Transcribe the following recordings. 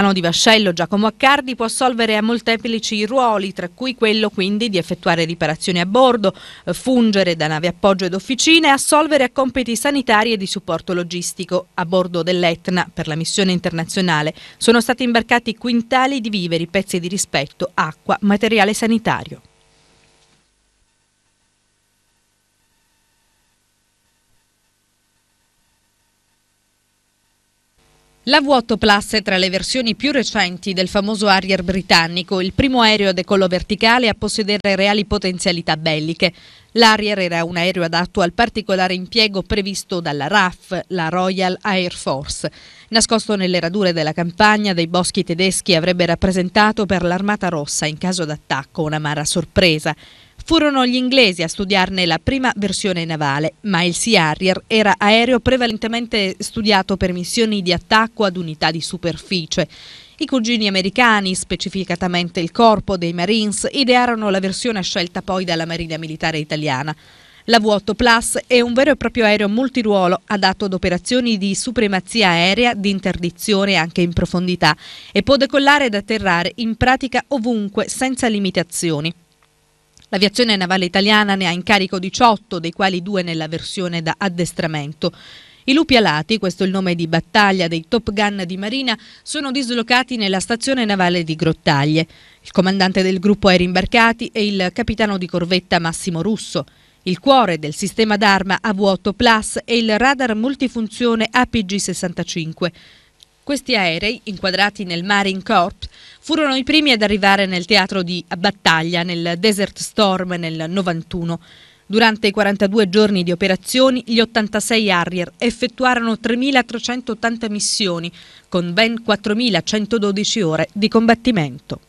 capitano di vascello Giacomo Accardi può assolvere a molteplici ruoli, tra cui quello quindi di effettuare riparazioni a bordo, fungere da nave appoggio ed officine e assolvere a compiti sanitari e di supporto logistico. A bordo dell'Etna, per la missione internazionale, sono stati imbarcati quintali di viveri, pezzi di rispetto, acqua, materiale sanitario. La V8 Plus è tra le versioni più recenti del famoso Harrier britannico, il primo aereo a decollo verticale a possedere reali potenzialità belliche. L'Harrier era un aereo adatto al particolare impiego previsto dalla RAF, la Royal Air Force. Nascosto nelle radure della campagna dei boschi tedeschi, avrebbe rappresentato per l'Armata Rossa, in caso d'attacco, un'amara sorpresa. Furono gli inglesi a studiarne la prima versione navale, ma il Sea Harrier era aereo prevalentemente studiato per missioni di attacco ad unità di superficie. I cugini americani, specificatamente il corpo dei Marines, idearono la versione scelta poi dalla Marina Militare Italiana. La V8 Plus è un vero e proprio aereo multiruolo adatto ad operazioni di supremazia aerea, di interdizione anche in profondità e può decollare ed atterrare in pratica ovunque senza limitazioni. L'aviazione navale italiana ne ha in carico 18, dei quali 2 nella versione da addestramento. I lupi alati, questo è il nome di battaglia dei Top Gun di Marina, sono dislocati nella stazione navale di Grottaglie. Il comandante del gruppo aerei imbarcati è il capitano di corvetta Massimo Russo. Il cuore del sistema d'arma AV8 Plus è il radar multifunzione APG-65. Questi aerei, inquadrati nel Marine Corps, furono i primi ad arrivare nel teatro di battaglia nel Desert Storm nel 91. Durante i 42 giorni di operazioni, gli 86 Harrier effettuarono 3.380 missioni, con ben 4.112 ore di combattimento.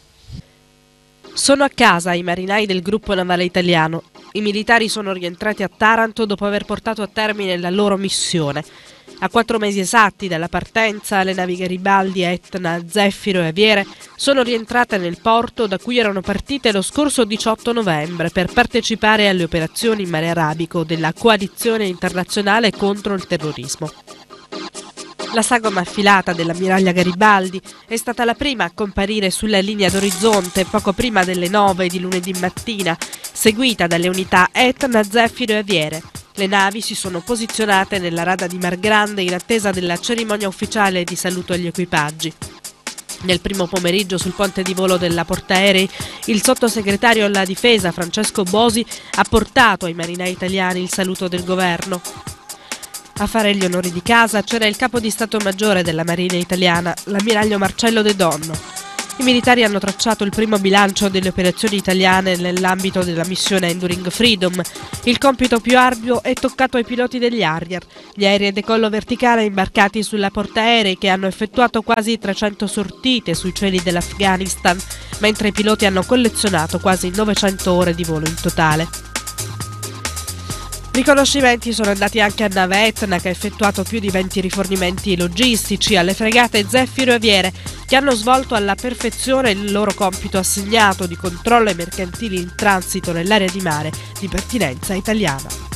Sono a casa i marinai del gruppo navale italiano. I militari sono rientrati a Taranto dopo aver portato a termine la loro missione. A 4 mesi esatti dalla partenza, le navi Garibaldi, Etna, Zeffiro e Aviere sono rientrate nel porto da cui erano partite lo scorso 18 novembre per partecipare alle operazioni in mare arabico della coalizione internazionale contro il terrorismo. La sagoma affilata dell'ammiraglia Garibaldi è stata la prima a comparire sulla linea d'orizzonte poco prima delle 9 di lunedì mattina, seguita dalle unità Etna, Zeffiro e Aviere. Le navi si sono posizionate nella rada di Mar Grande in attesa della cerimonia ufficiale di saluto agli equipaggi. Nel primo pomeriggio sul ponte di volo della portaerei, il sottosegretario alla difesa Francesco Bosi ha portato ai marinai italiani il saluto del governo. A fare gli onori di casa c'era il capo di Stato Maggiore della Marina Italiana, l'ammiraglio Marcello De Donno. I militari hanno tracciato il primo bilancio delle operazioni italiane nell'ambito della missione Enduring Freedom. Il compito più arduo è toccato ai piloti degli Harrier, gli aerei a decollo verticale imbarcati sulla portaerei che hanno effettuato quasi 300 sortite sui cieli dell'Afghanistan, mentre i piloti hanno collezionato quasi 900 ore di volo in totale. Riconoscimenti sono andati anche a nave Etna, che ha effettuato più di 20 rifornimenti logistici, alle fregate Zeffiro e Aviere, che hanno svolto alla perfezione il loro compito assegnato di controllo ai mercantili in transito nell'area di mare di pertinenza italiana.